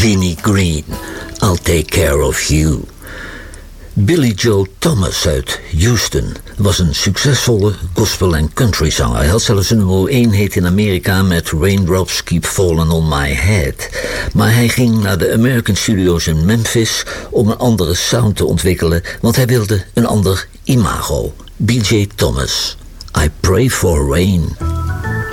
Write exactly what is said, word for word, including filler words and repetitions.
Jimmy Green, I'll Take Care of You. Billy Joe Thomas uit Houston was een succesvolle gospel- en countryzanger. Hij had zelfs een nummer één hit in Amerika met Raindrops Keep Falling on My Head. Maar hij ging naar de American Studios in Memphis om een andere sound te ontwikkelen, want hij wilde een ander imago. B J Thomas, I Pray for Rain.